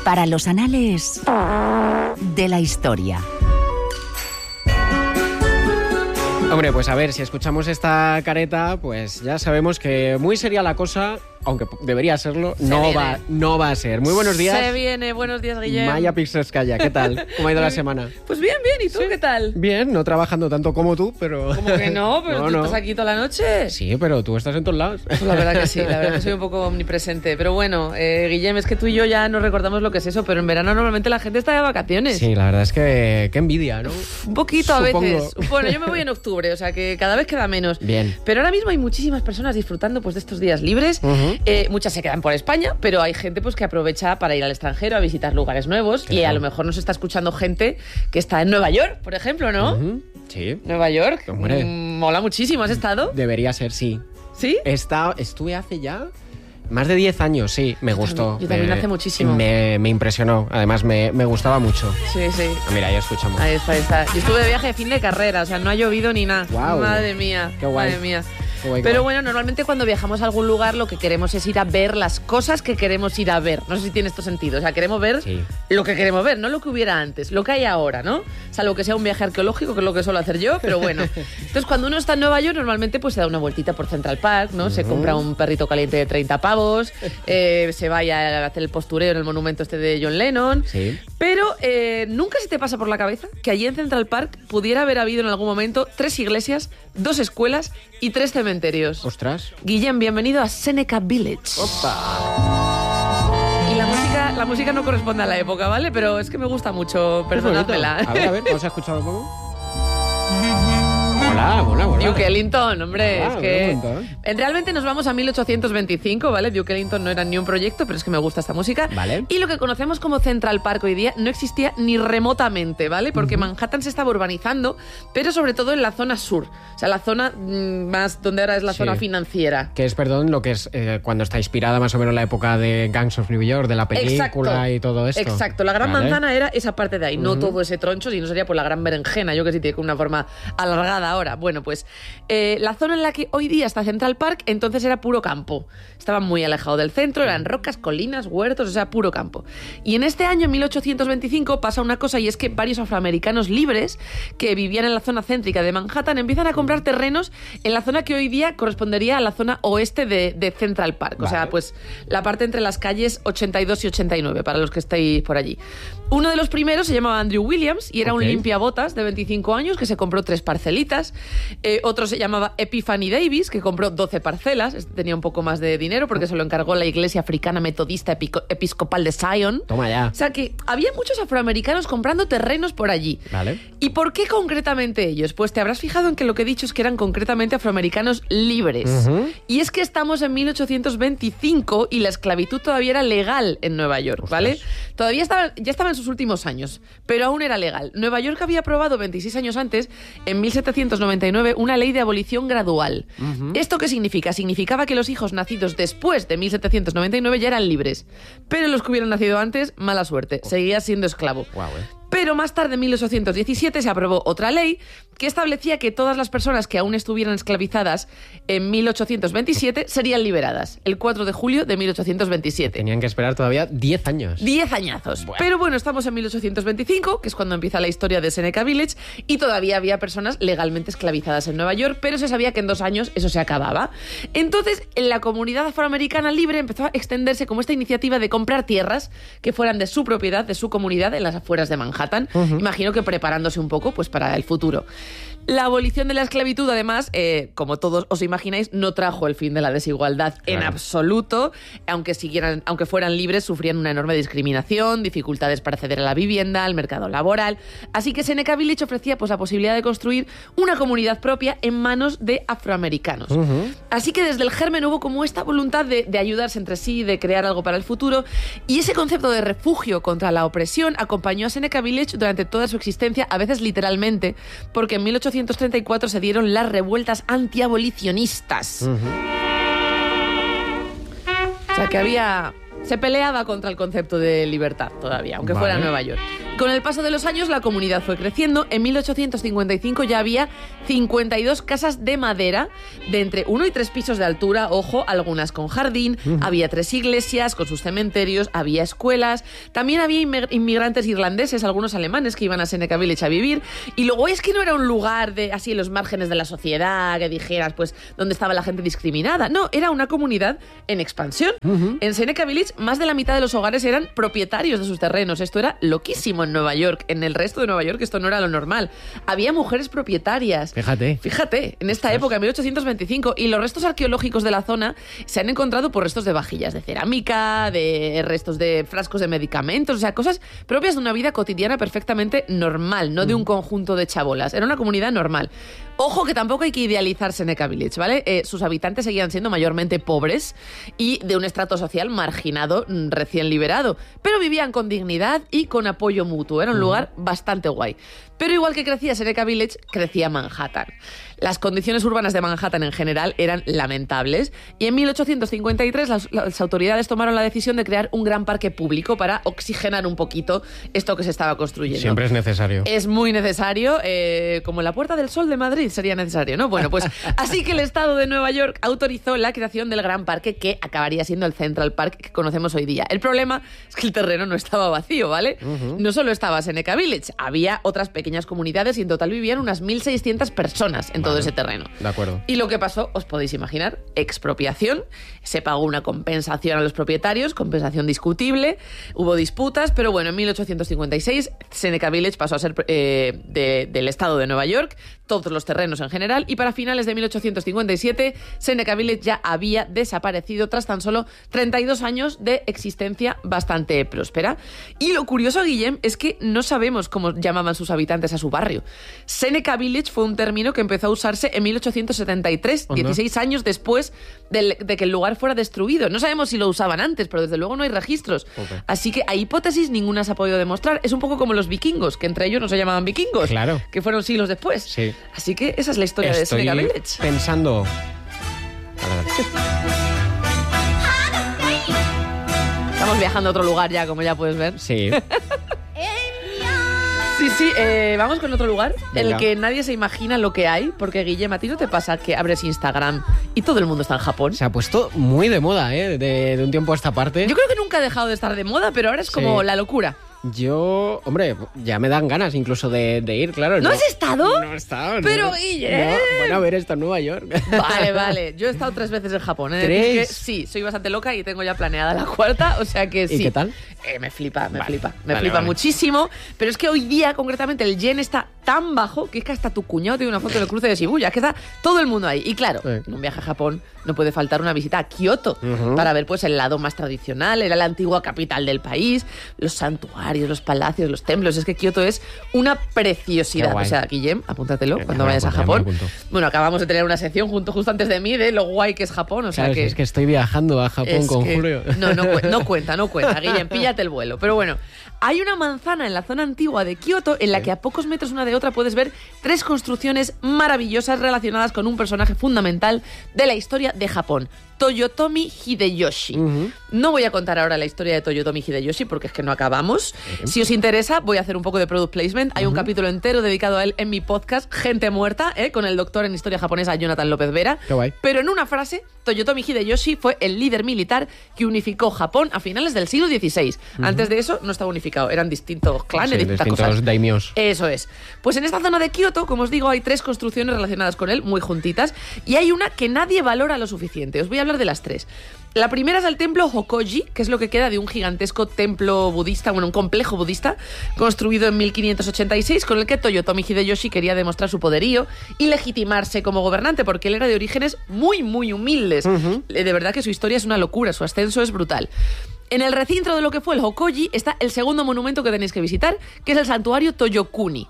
Para los anales de la historia. Hombre, pues a ver, si escuchamos esta careta, pues ya sabemos que muy seria la cosa, aunque debería serlo, no va a ser. Muy buenos días. Se viene, buenos días, Guillem. Maya Pixelskaya, ¿qué tal? ¿Cómo ha ido la semana? Pues bien, ¿y tú qué tal? Bien, no trabajando tanto como tú, pero... ¿Cómo que no? ¿Pero tú estás aquí toda la noche? Sí, pero tú estás en todos lados. Pues la verdad que sí, la verdad que soy un poco omnipresente. Pero bueno, Guillem, es que tú y yo ya no recordamos lo que es eso, pero en verano normalmente la gente está de vacaciones. Sí, la verdad es que qué envidia, ¿no? Un poquito Supongo. a veces. Bueno, yo me voy en octubre, o sea que cada vez queda menos. Bien. Pero ahora mismo hay muchísimas personas disfrutando pues de estos días libres. Muchas se quedan por España, pero hay gente pues que aprovecha para ir al extranjero a visitar lugares nuevos. Claro. Y a lo mejor nos está escuchando gente que está en Nueva York, por ejemplo, ¿no? Sí. Nueva York. Hombre. Mola muchísimo. ¿Has estado? Debería ser, sí. ¿Sí? Estuve hace ya más de 10 años, sí. Me gustó. Yo también hace muchísimo. Me impresionó. Además, me gustaba mucho. Sí. Mira, ya escuchamos. Ahí está. Yo estuve de viaje de fin de carrera, o sea, no ha llovido ni nada. Wow. Madre mía. Qué guay. Madre mía. Guay, pero bueno, normalmente cuando viajamos a algún lugar lo que queremos es ir a ver las cosas que queremos ir a ver. No sé si tiene esto sentido. O sea, queremos ver lo que queremos ver, no lo que hubiera antes, lo que hay ahora, ¿no? Salvo que sea un viaje arqueológico, que es lo que suelo hacer yo, pero bueno. Entonces, cuando uno está en Nueva York, normalmente pues se da una vueltita por Central Park, ¿no? Se compra un perrito caliente de 30 pavos, se vaya a hacer el postureo en el monumento este de John Lennon. Sí. Pero nunca se te pasa por la cabeza que allí en Central Park pudiera haber habido en algún momento 3 iglesias, 2 escuelas y 3 cementerios. Ostras. Guillem, bienvenido a Seneca Village. ¡Opa! Y la música no corresponde a la época, ¿vale? Pero es que me gusta mucho, perdonadmela. A ver, vamos a escuchar un poco. Hola. Duke Ellington, hombre, Ah, es que... momento, Realmente nos vamos a 1825, ¿vale? Duke Ellington no era ni un proyecto, pero es que me gusta esta música. Vale. Y lo que conocemos como Central Park hoy día no existía ni remotamente, ¿vale? Porque Manhattan se estaba urbanizando, pero sobre todo en la zona sur. O sea, la zona más donde ahora es la zona financiera. Que es, perdón, lo que es cuando está inspirada más o menos la época de Gangs of New York, de la película y todo esto. Exacto, la gran manzana era esa parte de ahí, no todo ese troncho, sino sería pues la gran berenjena, yo que sí tiene una forma alargada ahora. Bueno, pues la zona en la que hoy día está Central Park, entonces era puro campo. Estaba muy alejado del centro, eran rocas, colinas, huertos, o sea, puro campo. Y en este año, en 1825, pasa una cosa, y es que varios afroamericanos libres que vivían en la zona céntrica de Manhattan empiezan a comprar terrenos en la zona que hoy día correspondería a la zona oeste de Central Park. O sea, pues la parte entre las calles 82 y 89, para los que estáis por allí. Uno de los primeros se llamaba Andrew Williams y era un limpiabotas de 25 años que se compró 3 parcelitas. Otro se llamaba Epiphany Davis, que compró 12 parcelas. Este tenía un poco más de dinero porque se lo encargó la Iglesia Africana Metodista Episcopal de Zion. Toma ya. O sea que había muchos afroamericanos comprando terrenos por allí. Vale. ¿Y por qué concretamente ellos? Pues te habrás fijado en que lo que he dicho es que eran concretamente afroamericanos libres. Y es que estamos en 1825 y la esclavitud todavía era legal en Nueva York, ¿vale? Todavía ya estaba en sus últimos años, pero aún era legal. Nueva York había aprobado 26 años antes, en 1799, una ley de abolición gradual. ¿Esto qué significa? Significaba que los hijos nacidos después de 1799 ya eran libres, pero los que hubieran nacido antes, mala suerte, seguía siendo esclavo. Pero más tarde, en 1817, se aprobó otra ley que establecía que todas las personas que aún estuvieran esclavizadas en 1827 serían liberadas, el 4 de julio de 1827. Tenían que esperar todavía 10 años. 10 añazos. Bueno. Pero bueno, estamos en 1825, que es cuando empieza la historia de Seneca Village, y todavía había personas legalmente esclavizadas en Nueva York, pero se sabía que en 2 años eso se acababa. Entonces, en la comunidad afroamericana libre empezó a extenderse como esta iniciativa de comprar tierras que fueran de su propiedad, de su comunidad, en las afueras de Manhattan. Imagino que preparándose un poco pues para el futuro. La abolición de la esclavitud, además, como todos os imagináis, no trajo el fin de la desigualdad en absoluto. Aunque fueran libres, sufrían una enorme discriminación, dificultades para acceder a la vivienda, al mercado laboral. Así que Seneca Village ofrecía pues la posibilidad de construir una comunidad propia en manos de afroamericanos. Así que desde el germen hubo como esta voluntad de ayudarse entre sí, de crear algo para el futuro. Y ese concepto de refugio contra la opresión acompañó a Seneca Village durante toda su existencia, a veces literalmente, porque en 1834 se dieron las revueltas antiabolicionistas. O sea que se peleaba contra el concepto de libertad todavía, aunque fuera Nueva York. Con el paso de los años, la comunidad fue creciendo. En 1855 ya había 52 casas de madera de entre 1 y 3 pisos de altura, ojo, algunas con jardín, había 3 iglesias con sus cementerios, había escuelas, también había inmigrantes irlandeses, algunos alemanes que iban a Seneca Village a vivir, y luego es que no era un lugar de así en los márgenes de la sociedad, que dijeras, pues, donde estaba la gente discriminada. No, era una comunidad en expansión. En Seneca Village, más de la mitad de los hogares eran propietarios de sus terrenos. Esto era loquísimo en Nueva York. En el resto de Nueva York esto no era lo normal. Había mujeres propietarias. Fíjate, en esta época, 1825, y los restos arqueológicos de la zona se han encontrado por restos de vajillas de cerámica, de restos de frascos de medicamentos, o sea, cosas propias de una vida cotidiana perfectamente normal, no de un conjunto de chabolas. Era una comunidad normal. Ojo que tampoco hay que idealizar Seneca Village, ¿vale? Sus habitantes seguían siendo mayormente pobres y de un estrato social marginado recién liberado, pero vivían con dignidad y con apoyo mutuo. Era un lugar bastante guay. Pero igual que crecía Seneca Village, crecía Manhattan. Las condiciones urbanas de Manhattan en general eran lamentables y en 1853 las autoridades tomaron la decisión de crear un gran parque público para oxigenar un poquito esto que se estaba construyendo. Siempre es necesario. Es muy necesario, como la Puerta del Sol de Madrid sería necesario, ¿no? Bueno, pues así que el Estado de Nueva York autorizó la creación del gran parque que acabaría siendo el Central Park que conocemos hoy día. El problema es que el terreno no estaba vacío, ¿vale? No solo estaba Seneca Village, había otras pequeñas comunidades y en total vivían unas 1.600 personas en todo ese terreno. De acuerdo. Y lo que pasó, os podéis imaginar, expropiación, se pagó una compensación a los propietarios, compensación discutible, hubo disputas, pero bueno, en 1856 Seneca Village pasó a ser del Estado de Nueva York, todos los terrenos en general, y para finales de 1857 Seneca Village ya había desaparecido tras tan solo 32 años de existencia bastante próspera. Y lo curioso, Guillem, es que no sabemos cómo llamaban sus habitantes a su barrio. Seneca Village fue un término que empezó a usarse en 1873, 16 años después de que el lugar fuera destruido. No sabemos si lo usaban antes, pero desde luego no hay registros. Así que a hipótesis ninguna se ha podido demostrar. Es un poco como los vikingos, que entre ellos no se llamaban vikingos, claro, que fueron siglos después. Sí. Así que esa es la historia de Seneca Village. Estoy pensando... Estamos viajando a otro lugar ya, como ya puedes ver. Sí. Sí, vamos con otro lugar, Venga. en el que nadie se imagina lo que hay, porque, Guillem, ¿a ti no te pasa que abres Instagram y todo el mundo está en Japón? Se ha puesto muy de moda, de un tiempo a esta parte. Yo creo que nunca ha dejado de estar de moda, pero ahora es como la locura. Yo, hombre, ya me dan ganas incluso de ir, claro. ¿No has estado? No he estado. Pero, no. Guille. No, bueno, a ver, esto en Nueva York. Vale. Yo he estado 3 veces en Japón. ¿Eh? ¿3? Que, sí, soy bastante loca y tengo ya planeada la 4ª, o sea que sí. ¿Y qué tal? Me flipa Vale. muchísimo. Pero es que hoy día, concretamente, el yen está tan bajo que es que hasta tu cuñado tiene una foto del cruce de Shibuya, que está todo el mundo ahí. Y claro, en un viaje a Japón no puede faltar una visita a Kioto para ver pues el lado más tradicional. Era la antigua capital del país, los santuarios, los palacios, los templos. Es que Kioto es una preciosidad. O sea, Guillem, apúntatelo cuando vayas a Japón. Bueno, acabamos de tener una sección justo antes de mí de lo guay que es Japón. O sea, claro, es que estoy viajando a Japón con Julio. No cuenta, Guillem, píllate el vuelo. Pero bueno, hay una manzana en la zona antigua de Kioto en la que a pocos metros una de otra puedes ver 3 construcciones maravillosas relacionadas con un personaje fundamental de la historia de Japón, Toyotomi Hideyoshi. No voy a contar ahora la historia de Toyotomi Hideyoshi porque es que no acabamos. Si os interesa, voy a hacer un poco de product placement. Hay un capítulo entero dedicado a él en mi podcast, Gente Muerta, con el doctor en historia japonesa Jonathan López Vera. Qué guay. Pero en una frase, Toyotomi Hideyoshi fue el líder militar que unificó Japón a finales del siglo XVI. Antes de eso no estaba unificado, eran distintos clanes, distintas cosas. daimios. Eso es. Pues en esta zona de Kioto, como os digo, hay 3 construcciones relacionadas con él, muy juntitas, y hay una que nadie valora lo suficiente. Os voy a hablar de las 3. La primera es el templo Hokoji, que es lo que queda de un gigantesco templo budista, un complejo budista, construido en 1586, con el que Toyotomi Hideyoshi quería demostrar su poderío y legitimarse como gobernante, porque él era de orígenes muy, muy humildes. De verdad que su historia es una locura, su ascenso es brutal. En el recinto de lo que fue el Hokoji está el segundo monumento que tenéis que visitar, que es el santuario Toyokuni.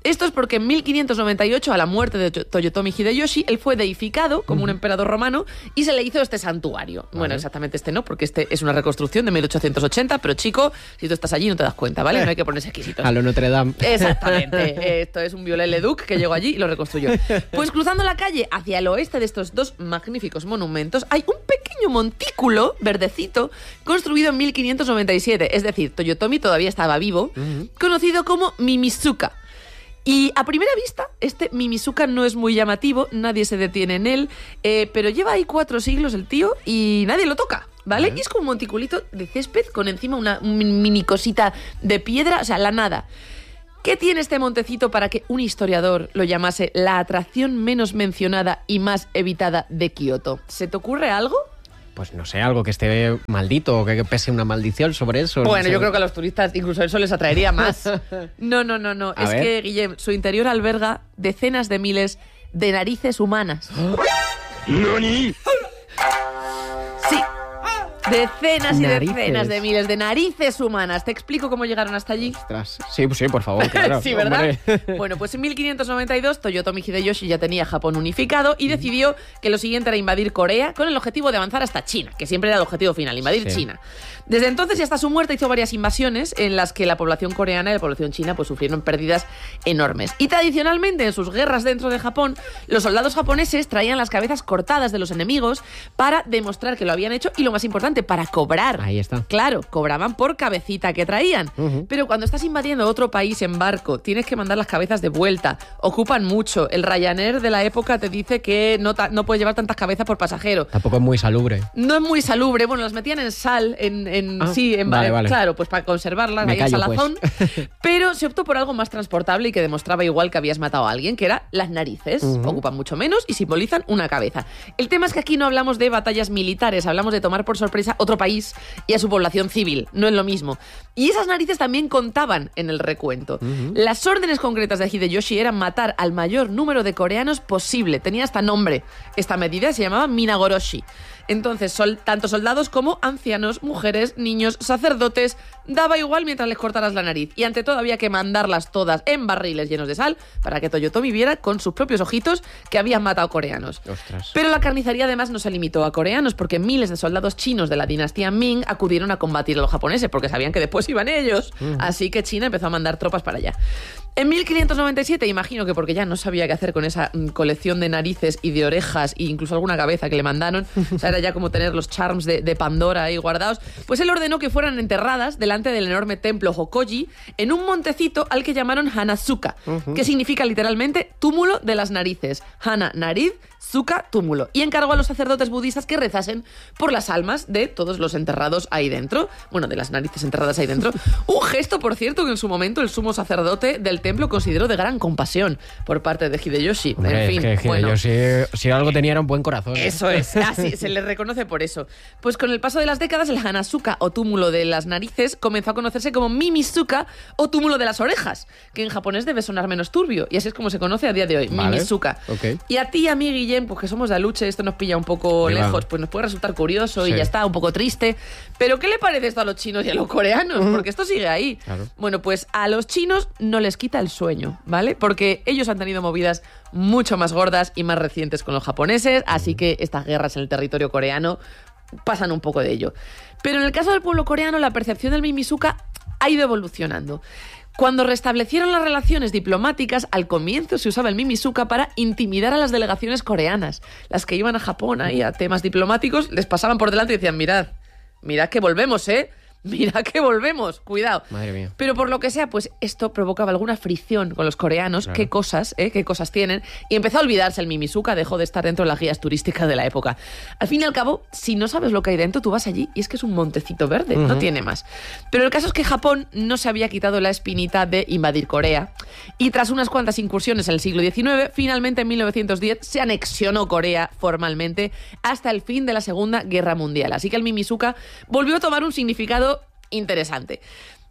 Esto es porque en 1598, a la muerte de Toyotomi Hideyoshi, él fue deificado como un emperador romano y se le hizo este santuario. Vale. Bueno, exactamente este no, porque este es una reconstrucción de 1880, pero chico, si tú estás allí no te das cuenta, ¿vale? No hay que ponerse exquisitos. A lo Notre Dame. Exactamente. Esto es un Viollet-le-Duc que llegó allí y lo reconstruyó. Pues cruzando la calle hacia el oeste de estos dos magníficos monumentos hay un pequeño montículo verdecito construido en 1597. Es decir, Toyotomi todavía estaba vivo, conocido como Mimizuka. Y a primera vista, este Mimizuka no es muy llamativo, nadie se detiene en él, pero lleva ahí 4 siglos el tío y nadie lo toca, ¿vale? Y es como un monticulito de césped con encima una mini cosita de piedra, o sea, la nada. ¿Qué tiene este montecito para que un historiador lo llamase la atracción menos mencionada y más evitada de Kioto? ¿Se te ocurre algo? Pues no sé, algo que esté maldito o que pese una maldición sobre eso. Bueno, no sé. yo creo que a los turistas incluso eso les atraería más. No. Es que, Guillem, su interior alberga decenas de miles de narices humanas. ¿Nani? Sí. Decenas y decenas de miles de narices humanas. ¿Te explico cómo llegaron hasta allí? Ostras. Sí, por favor, claro. Sí, ¿verdad? Bueno, pues en 1592 Toyotomi Hideyoshi ya tenía Japón unificado y decidió que lo siguiente era invadir Corea con el objetivo de avanzar hasta China, que siempre era el objetivo final, invadir China. Desde entonces y hasta su muerte hizo varias invasiones en las que la población coreana y la población china pues sufrieron pérdidas enormes. Y tradicionalmente en sus guerras dentro de Japón, los soldados japoneses traían las cabezas cortadas de los enemigos para demostrar que lo habían hecho y, lo más importante, para cobrar. Ahí está. Claro, cobraban por cabecita que traían. Pero cuando estás invadiendo otro país en barco, tienes que mandar las cabezas de vuelta. Ocupan mucho. El Ryanair de la época te dice que no puedes llevar tantas cabezas por pasajero. Tampoco es muy salubre. No es muy salubre. Bueno, las metían en sal, vale. Claro, pues para conservarlas ahí en salazón. Pues. Pero se optó por algo más transportable y que demostraba igual que habías matado a alguien, que era las narices. Ocupan mucho menos y simbolizan una cabeza. El tema es que aquí no hablamos de batallas militares, hablamos de tomar por sorpresa otro país y a su población civil. No es lo mismo. Y esas narices también contaban en el recuento. Las órdenes concretas de Hideyoshi eran matar al mayor número de coreanos posible. Tenía hasta nombre. Esta medida se llamaba Minagoroshi. Entonces, tanto soldados como ancianos, mujeres, niños, sacerdotes, daba igual mientras les cortaras la nariz. Y ante todo había que mandarlas todas en barriles llenos de sal para que Toyotomi viera con sus propios ojitos que habían matado coreanos. Ostras. Pero la carnicería además no se limitó a coreanos, porque miles de soldados chinos de la dinastía Ming acudieron a combatir a los japoneses, porque sabían que después iban ellos. Así que China empezó a mandar tropas para allá. En 1597, imagino que porque ya no sabía qué hacer con esa colección de narices y de orejas e incluso alguna cabeza que le mandaron, o sea, era ya como tener los charms de Pandora ahí guardados, pues él ordenó que fueran enterradas delante del enorme templo Hokoji en un montecito al que llamaron Hanazuka, que significa literalmente túmulo de las narices. Hana, nariz, Zuka, túmulo. Y encargó a los sacerdotes budistas que rezasen por las almas de todos los enterrados ahí dentro. Bueno, de las narices enterradas ahí dentro. Un gesto, por cierto, que en su momento el sumo sacerdote del templo consideró de gran compasión por parte de Hideyoshi. Hombre, en fin, es que Hideyoshi, si algo tenía era un buen corazón. Eso es, así se le reconoce por eso. Pues con el paso de las décadas, el Hanazuka o túmulo de las narices comenzó a conocerse como Mimizuka o túmulo de las orejas, que en japonés debe sonar menos turbio, y así es como se conoce a día de hoy, vale. Mimizuka. Okay. Y a ti, a mí, Guillem, pues que somos de Aluche, esto nos pilla un poco lejos, pues nos puede resultar curioso y ya está, un poco triste. Pero ¿qué le parece esto a los chinos y a los coreanos? Porque esto sigue ahí. Claro. Bueno, pues a los chinos no les quita el sueño, ¿vale? Porque ellos han tenido movidas mucho más gordas y más recientes con los japoneses, así que estas guerras en el territorio coreano pasan un poco de ello. Pero en el caso del pueblo coreano, la percepción del Mimizuka ha ido evolucionando. Cuando restablecieron las relaciones diplomáticas, al comienzo se usaba el Mimizuka para intimidar a las delegaciones coreanas. Las que iban a Japón ahí a temas diplomáticos, les pasaban por delante y decían, mirad que volvemos, Mira que volvemos, cuidado. Madre mía. Pero por lo que sea, pues esto provocaba alguna fricción con los coreanos, claro. qué cosas tienen, y empezó a olvidarse el Mimizuka, dejó de estar dentro de las guías turísticas de la época. Al fin y al cabo, si no sabes lo que hay dentro, tú vas allí y es que es un montecito verde, no tiene más. Pero el caso es que Japón no se había quitado la espinita de invadir Corea, y tras unas cuantas incursiones en el siglo XIX, finalmente en 1910 se anexionó Corea formalmente hasta el fin de la Segunda Guerra Mundial. Así que el Mimizuka volvió a tomar un significado interesante.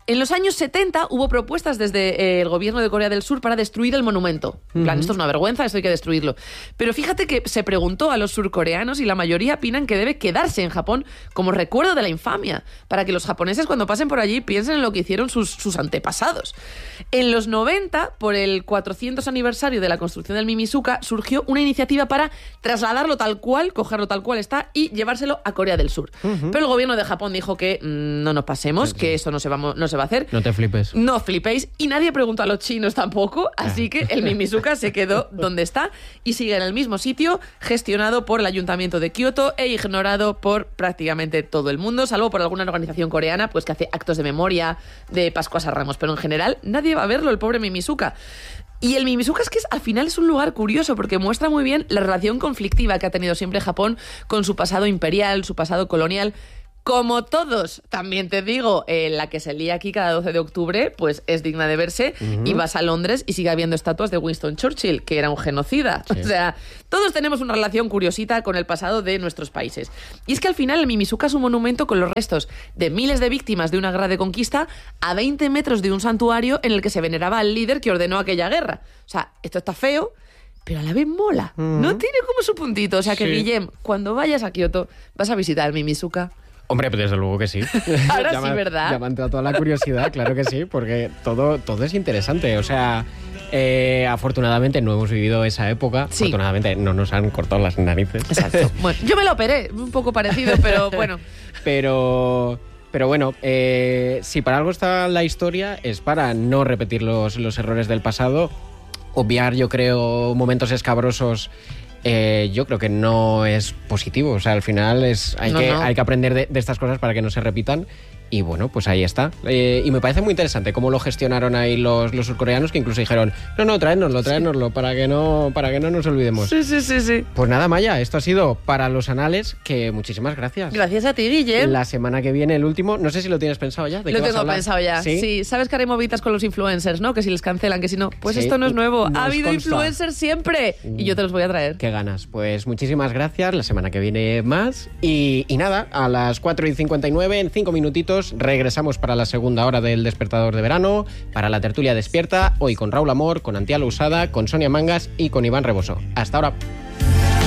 En los años 70 hubo propuestas desde el gobierno de Corea del Sur para destruir el monumento. En plan, esto es una vergüenza, esto hay que destruirlo. Pero fíjate que se preguntó a los surcoreanos y la mayoría opinan que debe quedarse en Japón como recuerdo de la infamia, para que los japoneses cuando pasen por allí piensen en lo que hicieron sus antepasados. En los 90, por el 400 aniversario de la construcción del Mimizuka, surgió una iniciativa para trasladarlo tal cual, cogerlo tal cual está y llevárselo a Corea del Sur. Pero el gobierno de Japón dijo que no nos pasemos, que eso no se va a hacer. No te flipes. No flipéis. Y nadie preguntó a los chinos tampoco, así que el Mimizuka se quedó donde está y sigue en el mismo sitio, gestionado por el Ayuntamiento de Kioto e ignorado por prácticamente todo el mundo, salvo por alguna organización coreana pues que hace actos de memoria de Pascuas a Ramos. Pero en general nadie va a verlo, el pobre Mimizuka. Y el Mimizuka es que al final es un lugar curioso porque muestra muy bien la relación conflictiva que ha tenido siempre Japón con su pasado imperial, su pasado colonial. Como todos, también te digo, la que se lía aquí cada 12 de octubre, pues es digna de verse. Y vas a Londres y sigue habiendo estatuas de Winston Churchill, que era un genocida. Sí. O sea, todos tenemos una relación curiosita con el pasado de nuestros países. Y es que al final el Mimizuka es un monumento con los restos de miles de víctimas de una guerra de conquista a 20 metros de un santuario en el que se veneraba al líder que ordenó aquella guerra. O sea, esto está feo, pero a la vez mola. No tiene como su puntito. O sea que, Guillem, cuando vayas a Kioto, vas a visitar el Mimizuka. Hombre, pues desde luego que sí. Ahora sí, ¿verdad? Ya me ha entrado toda la curiosidad, claro que sí, porque todo es interesante. O sea, afortunadamente no hemos vivido esa época. Sí. Afortunadamente no nos han cortado las narices. Exacto. Bueno, yo me lo operé, un poco parecido, pero bueno. Pero bueno, si para algo está la historia es para no repetir los errores del pasado, obviar, yo creo, momentos escabrosos. Yo creo que no es positivo. O sea, al final hay que aprender de estas cosas para que no se repitan. Y bueno, pues ahí está. Y me parece muy interesante cómo lo gestionaron ahí los surcoreanos, que incluso dijeron, no, traérnoslo, para que no nos olvidemos. Sí. Pues nada, Maya, esto ha sido para los anales, que muchísimas gracias. Gracias a ti, Guillem. La semana que viene, el último, no sé si lo tienes pensado ya. Lo tengo pensado ya, sí. Sabes que haré movidas con los influencers, ¿no? Que si les cancelan, que si no. Pues sí, esto no es nuevo. Ha habido influencers siempre. Y yo te los voy a traer. Qué ganas. Pues muchísimas gracias. La semana que viene más. Y nada, a las 4:59, en 5 minutitos, regresamos para la segunda hora del Despertador de Verano, para la tertulia despierta, hoy con Raúl Amor, con Antía Lousada, con Sonia Mangas y con Iván Reboso. Hasta ahora.